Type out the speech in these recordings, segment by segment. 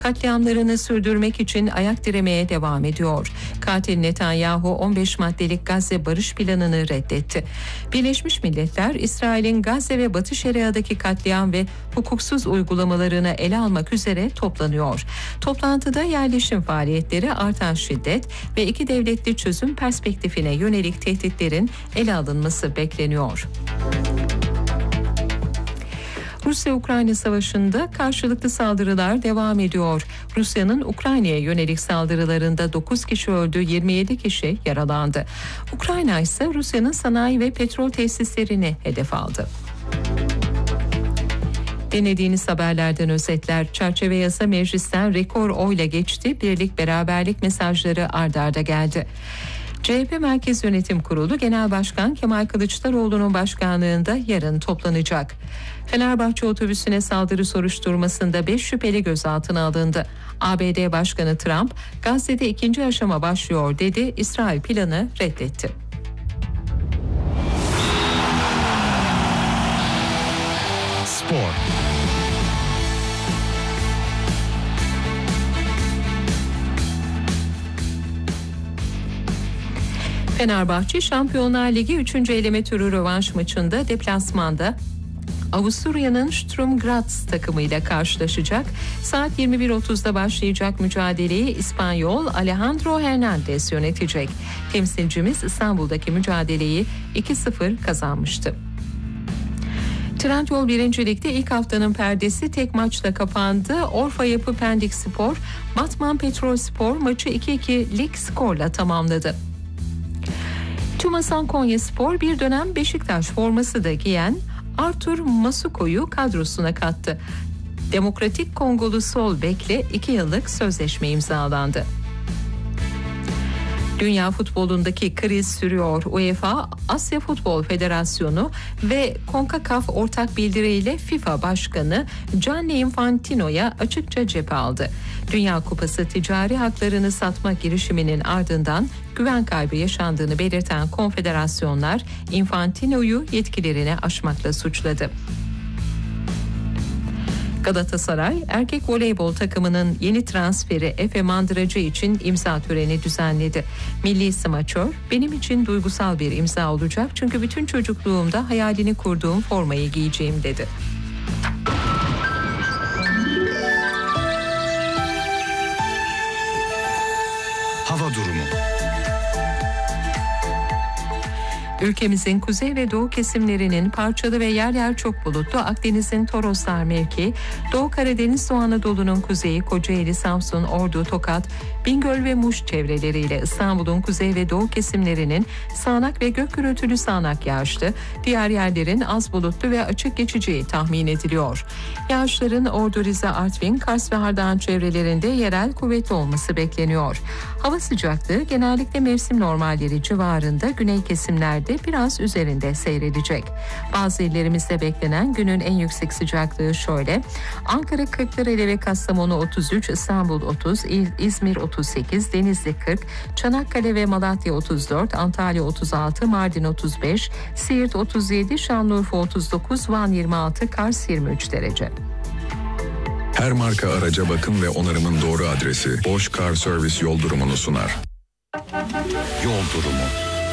katliamlarını sürdürmek için ayak diremeye devam ediyor. Katil Netanyahu 15 maddelik Gazze barış planını reddetti. Birleşmiş Milletler, İsrail'in Gazze ve Batı Şeria'daki katliam ve hukuksuz uygulamalarını ele almak üzere toplanıyor. Toplantıda yerleşim faaliyetleri, artan şiddet ve iki devletli çözüm perspektifine yönelik tehditlerin ele alınması bekleniyor. Rusya-Ukrayna savaşında karşılıklı saldırılar devam ediyor. Rusya'nın Ukrayna'ya yönelik saldırılarında 9 kişi öldü, 27 kişi yaralandı. Ukrayna ise Rusya'nın sanayi ve petrol tesislerini hedef aldı. Dinlediğiniz haberlerden özetler. Çerçeve yasa meclisten rekor oyla geçti. Birlik beraberlik mesajları ard arda geldi. CHP Merkez Yönetim Kurulu Genel Başkan Kemal Kılıçdaroğlu'nun başkanlığında yarın toplanacak. Fenerbahçe otobüsüne saldırı soruşturmasında 5 şüpheli gözaltına alındı. ABD Başkanı Trump, Gazze'de ikinci aşama başlıyor dedi, İsrail planı reddetti. Spor. Fenerbahçe Şampiyonlar Ligi 3. eleme turu rövanş maçında deplasmanda Avusturya'nın Sturm Graz takımıyla karşılaşacak. Saat 21.30'da başlayacak mücadeleyi İspanyol Alejandro Hernandez yönetecek. Temsilcimiz İstanbul'daki mücadeleyi 2-0 kazanmıştı. Trendyol 1. Lig'de ilk haftanın perdesi tek maçla kapandı. Orfa Yapı Pendik Spor, Batman Petrol Spor maçı 2-2 lig skorla tamamladı. Tumasan Konyaspor bir dönem Beşiktaş forması da giyen Artur Masuko'yu kadrosuna kattı. Demokratik Kongolu sol bekle 2 yıllık sözleşme imzalandı. Dünya futbolundaki kriz sürüyor. UEFA, Asya Futbol Federasyonu ve CONCACAF ortak bildiriyle FIFA Başkanı Gianni Infantino'ya açıkça cephe aldı. Dünya Kupası ticari haklarını satma girişiminin ardından güven kaybı yaşandığını belirten konfederasyonlar Infantino'yu yetkilerini aşmakla suçladı. Galatasaray erkek voleybol takımının yeni transferi Efe Mandıracı için imza töreni düzenledi. Milli smaçör, "Benim için duygusal bir imza olacak çünkü bütün çocukluğumda hayalini kurduğum formayı giyeceğim" dedi. Hava durumu. Ülkemizin kuzey ve doğu kesimlerinin parçalı ve yer yer çok bulutlu, Akdeniz'in Toroslar mevki, Doğu Karadeniz, Doğu Anadolu'nun kuzeyi, Kocaeli, Samsun, Ordu, Tokat, Bingöl ve Muş çevreleriyle İstanbul'un kuzey ve doğu kesimlerinin sağanak ve gök gürültülü sağanak yağışlı, diğer yerlerin az bulutlu ve açık geçeceği tahmin ediliyor. Yağışların Ordu, Rize, Artvin, Kars ve Ardahan çevrelerinde yerel kuvvetli olması bekleniyor. Hava sıcaklığı genellikle mevsim normalleri civarında, güney kesimlerde biraz üzerinde seyredecek. Bazı illerimizde beklenen günün en yüksek sıcaklığı şöyle: Ankara 40 derece ve Kastamonu 33, İstanbul 30, İzmir 38, Denizli 40, Çanakkale ve Malatya 34, Antalya 36, Mardin 35, Siirt 37, Şanlıurfa 39, Van 26, Kars 23 derece. Her marka araca bakım ve onarımın doğru adresi Bosch Car Service yol durumunu sunar. Yol durumu.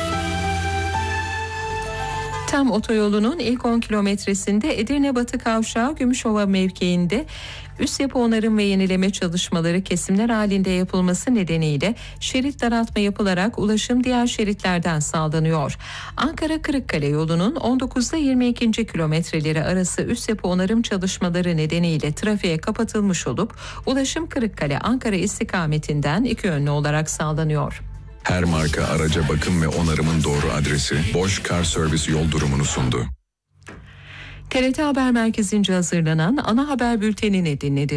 Tam otoyolunun ilk 10 kilometresinde Edirne Batı Kavşağı Gümüşova mevkiinde üst yapı onarım ve yenileme çalışmaları kesimler halinde yapılması nedeniyle şerit daraltma yapılarak ulaşım diğer şeritlerden sağlanıyor. Ankara-Kırıkkale yolunun 19'da 22. kilometreleri arası üst yapı onarım çalışmaları nedeniyle trafiğe kapatılmış olup ulaşım Kırıkkale-Ankara istikametinden iki yönlü olarak sağlanıyor. Her marka araca bakım ve onarımın doğru adresi Bosch Car Service yol durumunu sundu. TRT Haber Merkezi'nce hazırlanan ana haber bültenini dinlediniz.